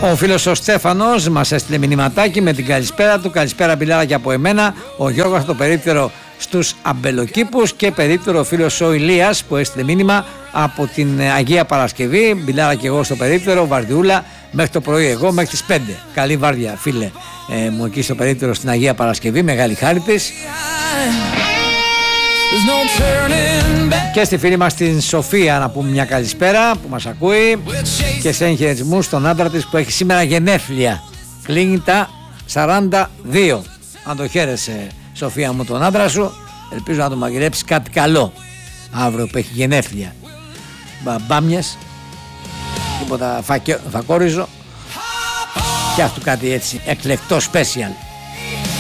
Ο φίλος ο Στέφανος μας έστειλε μηνυματάκι με την καλησπέρα του. Καλησπέρα Μπιλάρα και από εμένα. Ο Γιώργος το περίπτερο στους αμπελοκήπους και περίπτερο ο φίλος ο Ηλίας που έστειλε μήνυμα από την Αγία Παρασκευή. Μπιλάρα και εγώ στο περίπτερο, βαρδιούλα μέχρι το πρωί, εγώ μέχρι τις 5. Καλή βάρδια φίλε μου εκεί στο περίπτερο στην Αγία Παρασκευή, μεγάλη χάρη της. Και στη φίλη μας την Σοφία να πούμε μια καλησπέρα που μας ακούει και σε χαιρετισμούς στον άντρα της που έχει σήμερα γενέθλια. Κλείνει τα 42. Αν το χαίρεσαι Σοφία μου τον άντρα σου, ελπίζω να του μαγειρέψεις κάτι καλό αύριο που έχει γενέθλια. Μπάμιες, τίποτα φακόριζο και αυτού κάτι έτσι εκλεκτό special.